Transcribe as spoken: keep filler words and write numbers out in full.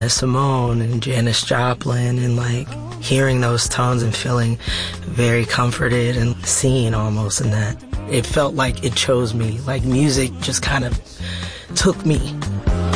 Simone and Janis Joplin, and like hearing those tones and feeling very comforted and seen almost in that. It felt like it chose me, like music just kind of took me.